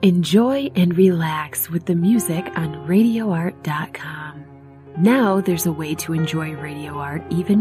Enjoy and relax with the music on RadioArt.com. Now there's a way to enjoy Radio Art even